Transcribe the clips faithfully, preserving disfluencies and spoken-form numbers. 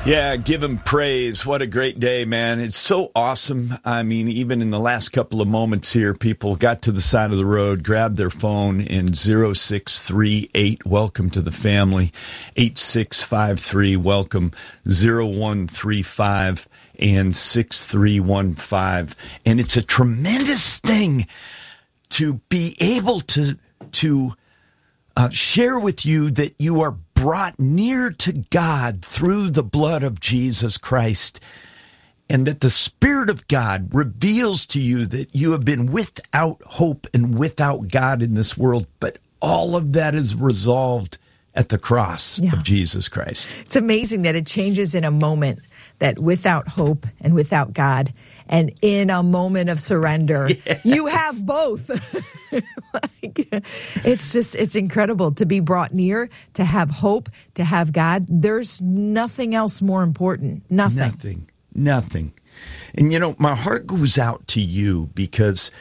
Yeah, give him praise. What a great day, man. It's so awesome. I mean, even in the last couple of moments here, people got to the side of the road, grabbed their phone in zero six three eight, welcome to the family, eight six five three, welcome, zero one three five, and six three one five. And it's a tremendous thing to be able to, to uh, share with you that you are brought near to God through the blood of Jesus Christ, and that the Spirit of God reveals to you that you have been without hope and without God in this world, but all of that is resolved at the cross yeah. of Jesus Christ. It's amazing that it changes in a moment, that without hope and without God, and in a moment of surrender, yes. you have both. Like, it's just, it's incredible to be brought near, to have hope, to have God. There's nothing else more important. Nothing. Nothing. Nothing. And, you know, my heart goes out to you because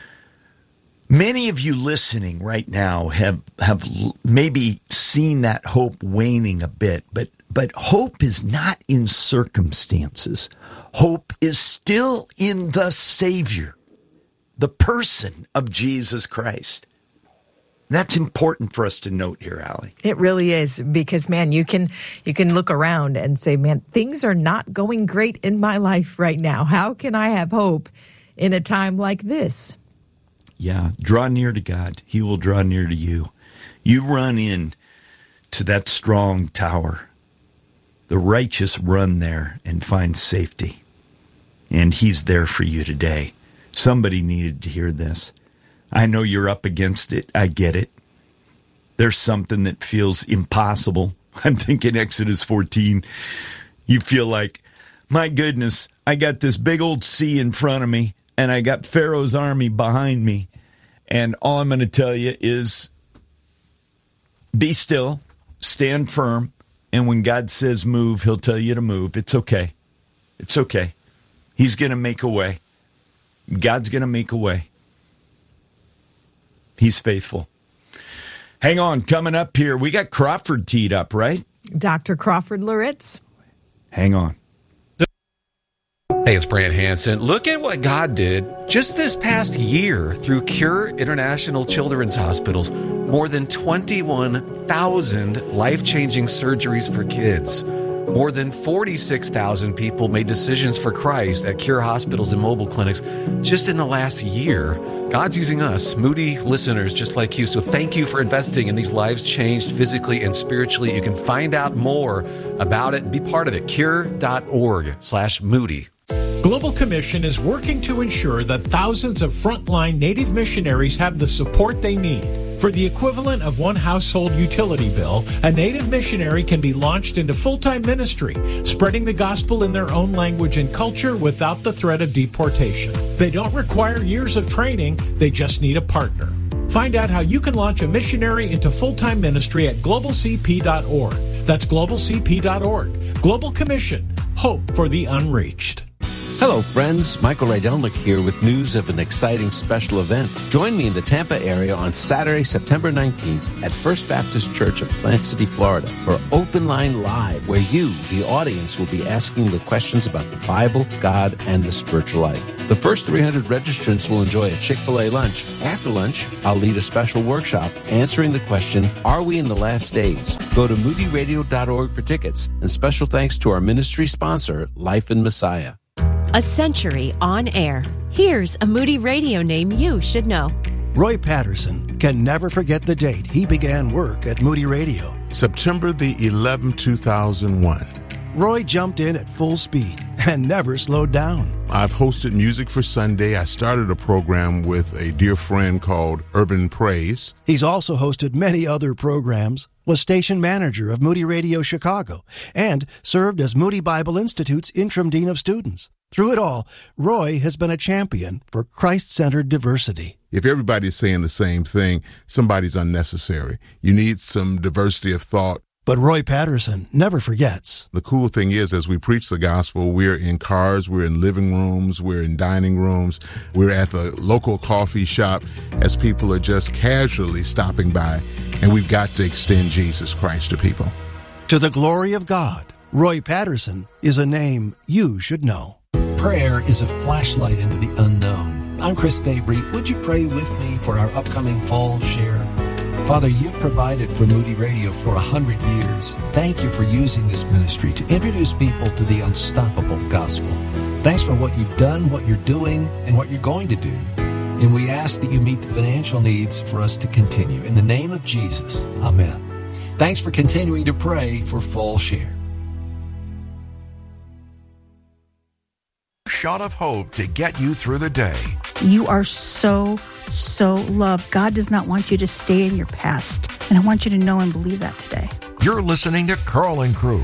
many of you listening right now have, have maybe seen that hope waning a bit, but, but hope is not in circumstances. Hope is still in the Savior, the person of Jesus Christ. That's important for us to note here, Allie. It really is, because, man, you can you can look around and say, man, things are not going great in my life right now. How can I have hope in a time like this? Yeah, draw near to God. He will draw near to you. You run in to that strong tower. The righteous run there and find safety. And he's there for you today. Somebody needed to hear this. I know you're up against it. I get it. There's something that feels impossible. I'm thinking Exodus fourteen. You feel like, my goodness, I got this big old sea in front of me, and I got Pharaoh's army behind me. And all I'm going to tell you is, be still, stand firm, and when God says move, he'll tell you to move. It's okay. It's okay. He's going to make a way. God's going to make a way. He's faithful. Hang on, coming up here, we got Crawford teed up, right? Doctor Crawford Loritz. Hang on. Hey, it's Brant Hansen. Look at what God did just this past year through Cure International Children's Hospitals. More than twenty-one thousand life-changing surgeries for kids. More than forty-six thousand people made decisions for Christ at Cure hospitals and mobile clinics just in the last year. God's using us, Moody listeners just like you. So thank you for investing in these lives changed physically and spiritually. You can find out more about it. Be part of it. Cure.org slash Moody. Global Commission is working to ensure that thousands of frontline Native missionaries have the support they need. For the equivalent of one household utility bill, a Native missionary can be launched into full-time ministry, spreading the gospel in their own language and culture without the threat of deportation. They don't require years of training, they just need a partner. Find out how you can launch a missionary into full-time ministry at global c p dot org. That's global c p dot org. Global Commission. Hope for the unreached. Hello, friends. Michael Rydelnik here with news of an exciting special event. Join me in the Tampa area on Saturday, September nineteenth at First Baptist Church of Plant City, Florida for Open Line Live, where you, the audience, will be asking the questions about the Bible, God, and the spiritual life. The first three hundred registrants will enjoy a Chick-fil-A lunch. After lunch, I'll lead a special workshop answering the question, are we in the last days? Go to moody radio dot org for tickets. And special thanks to our ministry sponsor, Life in Messiah. A century on air. Here's a Moody Radio name you should know. Roy Patterson can never forget the date he began work at Moody Radio. September the eleventh, two thousand one. Roy jumped in at full speed and never slowed down. I've hosted Music for Sunday. I started a program with a dear friend called Urban Praise. He's also hosted many other programs, was station manager of Moody Radio Chicago, and served as Moody Bible Institute's interim dean of students. Through it all, Roy has been a champion for Christ-centered diversity. If everybody's saying the same thing, somebody's unnecessary. You need some diversity of thought. But Roy Patterson never forgets. The cool thing is, as we preach the gospel, we're in cars, we're in living rooms, we're in dining rooms, we're at the local coffee shop as people are just casually stopping by, and we've got to extend Jesus Christ to people. To the glory of God, Roy Patterson is a name you should know. Prayer is a flashlight into the unknown. I'm Chris Fabry. Would you pray with me for our upcoming fall share? Father, you've provided for Moody Radio for a hundred years. Thank you for using this ministry to introduce people to the unstoppable gospel. Thanks for what you've done, what you're doing, and what you're going to do. And we ask that you meet the financial needs for us to continue. In the name of Jesus, amen. Thanks for continuing to pray for Fall Share. Shot of hope to get you through the day. You are so, so loved. God does not want you to stay in your past. And I want you to know and believe that today. You're listening to Carl and Crew.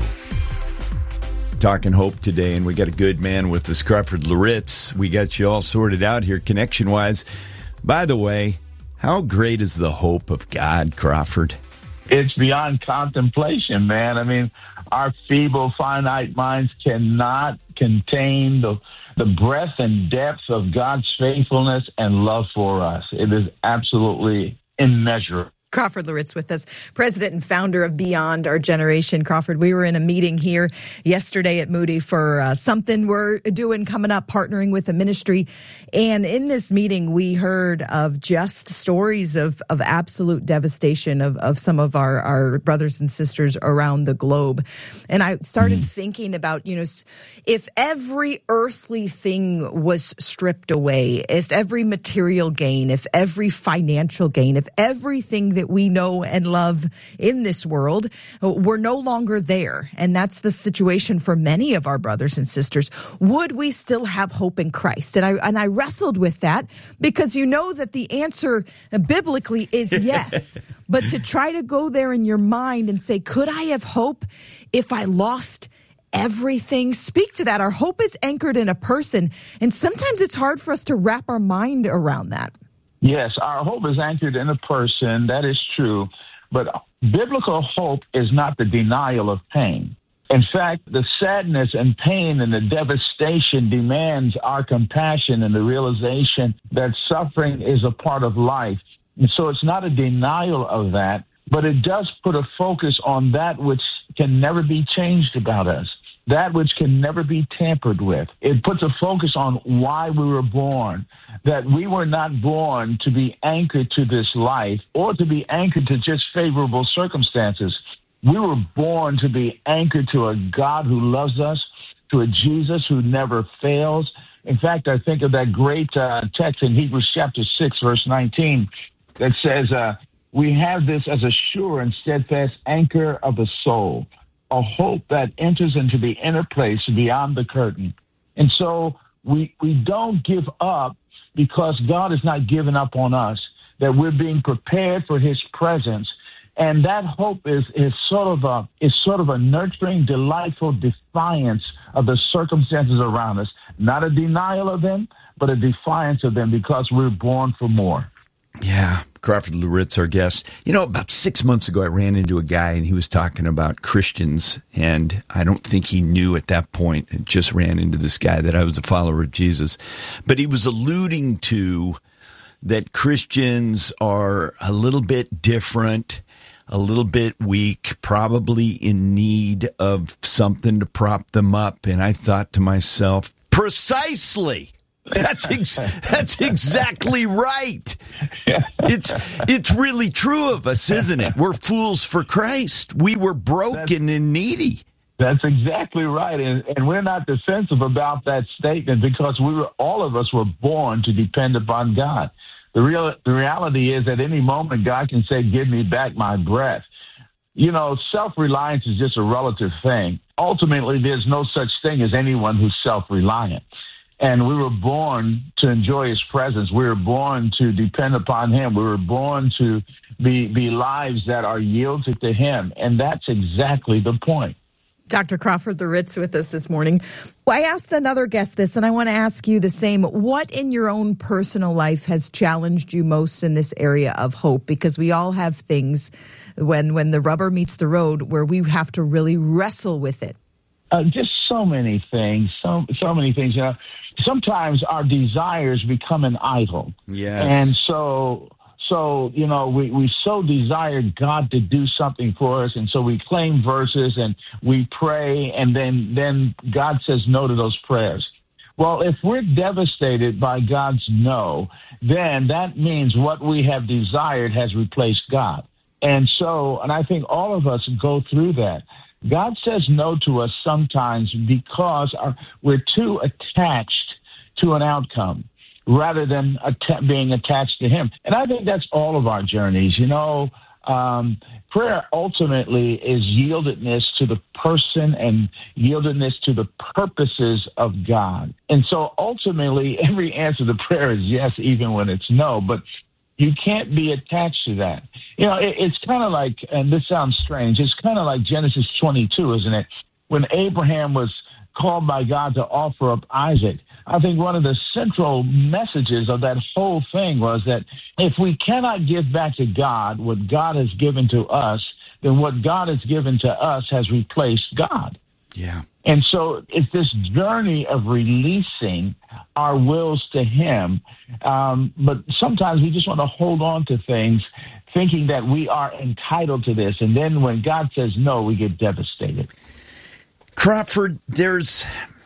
Talking hope today, and we got a good man with us, Crawford Loritz. We got you all sorted out here connection-wise. By the way, how great is the hope of God, Crawford? It's beyond contemplation, man. I mean, our feeble, finite minds cannot contain the the breadth and depth of God's faithfulness and love for us. It is absolutely immeasurable. Crawford Loritz with us, president and founder of Beyond Our Generation. Crawford, we were in a meeting here yesterday at Moody for uh, something we're doing coming up, partnering with a ministry. And in this meeting, we heard of just stories of, of absolute devastation of, of some of our, our brothers and sisters around the globe. And I started mm-hmm. thinking about, you know, if every earthly thing was stripped away, if every material gain, if every financial gain, if everything that we know and love in this world, we're no longer there. And that's the situation for many of our brothers and sisters. Would we still have hope in Christ? And I and I wrestled with that because you know that the answer biblically is yes. But to try to go there in your mind and say, could I have hope if I lost everything? Speak to that. Our hope is anchored in a person. And sometimes it's hard for us to wrap our mind around that. Yes, our hope is anchored in a person. That is true. But biblical hope is not the denial of pain. In fact, the sadness and pain and the devastation demands our compassion and the realization that suffering is a part of life. And so it's not a denial of that, but it does put a focus on that which can never be changed about us, that which can never be tampered with. It puts a focus on why we were born, that we were not born to be anchored to this life or to be anchored to just favorable circumstances. We were born to be anchored to a God who loves us, to a Jesus who never fails. In fact, I think of that great uh, text in Hebrews chapter six, verse nineteen, that says, uh, we have this as a sure and steadfast anchor of the soul, a hope that enters into the inner place beyond the curtain. And so we we don't give up because God has not given up on us, that we're being prepared for his presence. And that hope is is sort of a is sort of a nurturing, delightful defiance of the circumstances around us. Not a denial of them, but a defiance of them because we're born for more. Yeah, Crawford Loritz, our guest. You know, about six months ago, I ran into a guy, and he was talking about Christians, and I don't think he knew at that point. I just ran into this guy that I was a follower of Jesus. But he was alluding to that Christians are a little bit different, a little bit weak, probably in need of something to prop them up. And I thought to myself, precisely. That's ex- that's exactly right. It's it's really true of us, isn't it? We're fools for Christ. We were broken that's, and needy. That's exactly right, and, and we're not defensive about that statement because we were all of us were born to depend upon God. The real the reality is, at any moment, God can say, "Give me back my breath." You know, self-reliance is just a relative thing. Ultimately, there's no such thing as anyone who's self-reliant. And we were born to enjoy his presence. We were born to depend upon him. We were born to be, be lives that are yielded to him. And that's exactly the point. Doctor Crawford Loritz with us this morning. Well, I asked another guest this, and I want to ask you the same. What in your own personal life has challenged you most in this area of hope? Because we all have things when, when the rubber meets the road where we have to really wrestle with it. Uh, just so many things, so so many things. You know, sometimes our desires become an idol. Yes. And so So, you know, we, we so desire God to do something for us, and so we claim verses and we pray, and then, then God says no to those prayers. Well, if we're devastated by God's no, then that means what we have desired has replaced God. And so, and I think all of us go through that. God says no to us sometimes because our, we're too attached to an outcome rather than att- being attached to Him. And I think that's all of our journeys. You know, um, prayer ultimately is yieldedness to the person and yieldedness to the purposes of God. And so ultimately, every answer to prayer is yes, even when it's no. But you can't be attached to that. You know, it, it's kind of like, and this sounds strange, it's kind of like Genesis twenty-two, isn't it? When Abraham was called by God to offer up Isaac, I think one of the central messages of that whole thing was that if we cannot give back to God what God has given to us, then what God has given to us has replaced God. Yeah. And so it's this journey of releasing our wills to Him. Um, but sometimes we just want to hold on to things thinking that we are entitled to this. And then when God says no, we get devastated. Crawford, there's...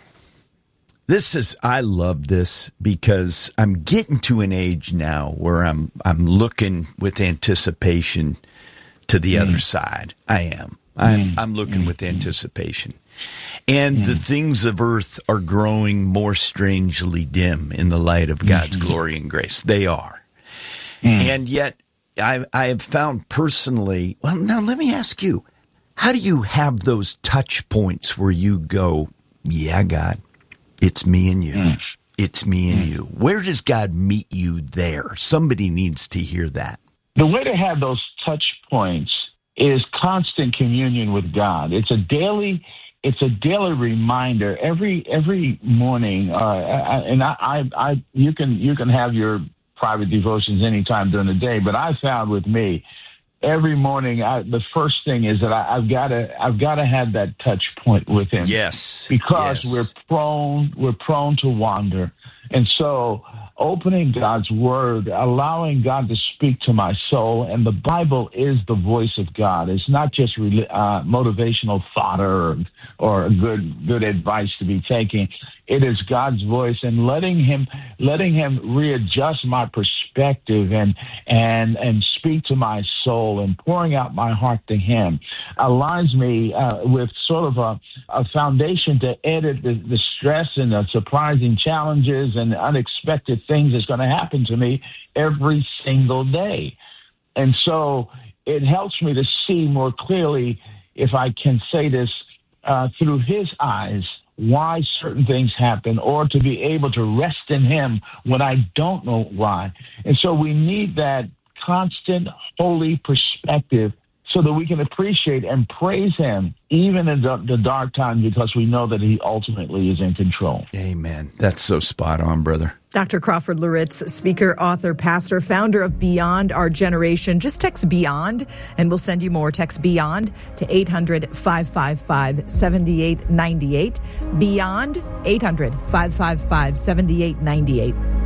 This is, I love this because I'm getting to an age now where I'm I'm looking with anticipation to the mm. other side. I am. I'm, mm. I'm looking mm. with anticipation. And mm. the things of earth are growing more strangely dim in the light of God's mm-hmm. glory and grace. They are. Mm. And yet, I, I have found personally, well, now let me ask you, how do you have those touch points where you go, yeah, God, it's me and you. Mm. It's me and mm. you. Where does God meet you there? Somebody needs to hear that. The way to have those touch points is constant communion with God. It's a daily, it's a daily reminder every every morning. Uh, I, and I, I, I, you can you can have your private devotions anytime during the day. But I found with me, every morning, I, the first thing is that I, I've got to I've got to have that touch point with Him. Yes, because yes. we're prone we're prone to wander, and so opening God's Word, allowing God to speak to my soul, and the Bible is the voice of God. It's not just uh, motivational fodder or, or good good advice to be taking. It is God's voice, and letting Him letting Him readjust my perspective and and and speak to my soul and pouring out my heart to Him aligns me uh, with sort of a, a foundation to edit the, the stress and the surprising challenges and unexpected things that's going to happen to me every single day. And so it helps me to see more clearly, if I can say this, uh, through His eyes, why certain things happen, or to be able to rest in Him when I don't know why. And so we need that constant, holy perspective so that we can appreciate and praise Him even in the, the dark times, because we know that He ultimately is in control. Amen. That's so spot on, brother. Doctor Crawford Loritts, speaker, author, pastor, founder of Beyond Our Generation. Just text BEYOND and we'll send you more. Text BEYOND to eight hundred, five five five, seven eight nine eight. BEYOND, eight hundred, five five five, seven eight nine eight.